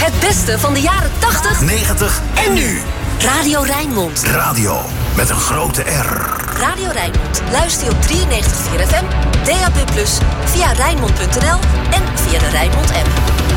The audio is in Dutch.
Het beste van de jaren 80, 90 en nu. Radio Rijnmond. Radio met een grote R. Radio Rijnmond. Luister je op 93.4 FM, DAB+, via Rijnmond.nl en via de Rijnmond app.